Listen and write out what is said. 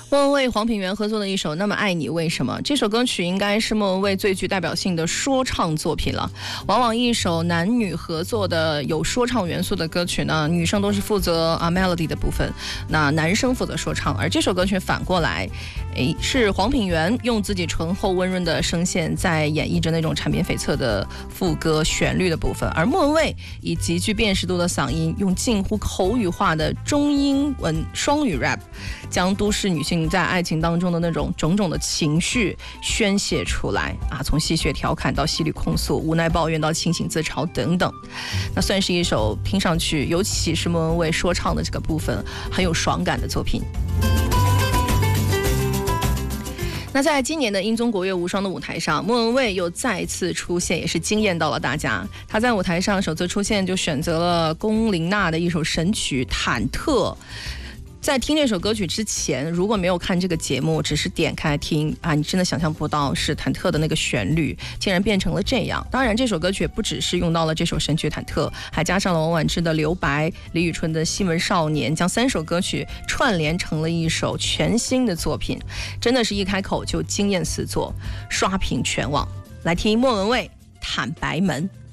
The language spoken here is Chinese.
莫文蔚、黄品源合作的一首《那么爱你为什么》，这首歌曲应该是莫文蔚最具代表性的说唱作品了。往往一首男女合作的有说唱元素的歌曲呢，女生都是负责melody 的部分，那男生负责说唱。而这首歌曲反过来，是黄品源用自己醇厚温润的声线在演绎着那种缠绵悱恻的副歌旋律的部分，而莫文蔚以极具辨识度的嗓音，用近乎口语化的中英文双语 rap， 将都市女性在爱情当中的那种种种的情绪宣泄出来啊，从戏谑调侃到犀利控诉，无奈抱怨到清醒自嘲等等。那算是一首听上去，尤其是莫文蔚说唱的这个部分很有爽感的作品。那在今年的英宗国乐无双的舞台上，莫文蔚又再次出现，也是惊艳到了大家。她在舞台上首次出现就选择了龚琳娜的一首神曲《忐忑》。在听这首歌曲之前，如果没有看这个节目，只是点开听啊，你真的想象不到是忐忑的那个旋律竟然变成了这样。当然这首歌曲也不只是用到了这首神曲忐忑，还加上了王菀之的留白、李宇春的新闻少年，将3首歌曲串联成了一首全新的作品，真的是一开口就惊艳四座，刷屏全网。来听莫文蔚《坦白门》。